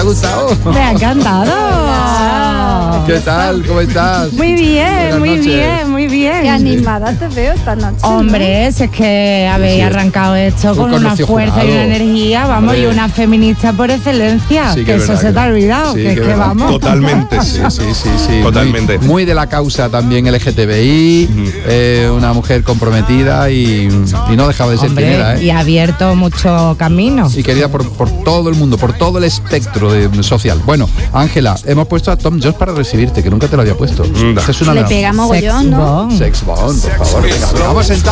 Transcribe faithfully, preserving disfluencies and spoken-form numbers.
gustado? Me ha encantado. ¿Qué tal? ¿Cómo estás? Muy bien, Buenas muy noches. bien, muy bien. Qué animada te veo esta noche. Hombre, si es que habéis Sí. arrancado esto Muy con una conocido fuerza jurado. y una energía, vamos, Hombre. y una feminista por excelencia, Sí, que que, es eso verdad se que- te ha olvidado, sí, que es que que verdad. vamos. Totalmente. Sí, sí, sí, sí. Totalmente. Muy, muy de la causa también L G T B I, eh, una mujer comprometida y, y no dejaba de ser Hombre, quien era, ¿eh? y ha abierto mucho camino. Y querida por, por todo el mundo, por todo el espectro de- social. Bueno, Ángela, hemos puesto a Tom Jones para recibirte, que nunca te lo había puesto. Mm, da. Esta es una Le nueva- pega mogollón, Sex ¿no? bomb. Sex bomb, por favor. Venga, vamos a sentar.